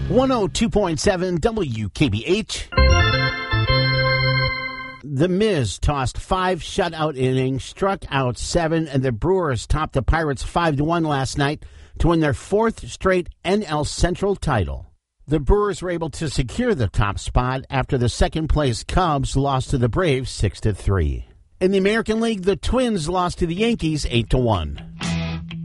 102.7 WKBH. The Miz tossed 5 shutout innings, struck out 7, and the Brewers topped the Pirates 5-1 last night to win their 4th straight NL Central title. The Brewers were able to secure the top spot after the second-place Cubs lost to the Braves 6-3. In the American League, the Twins lost to the Yankees 8-1.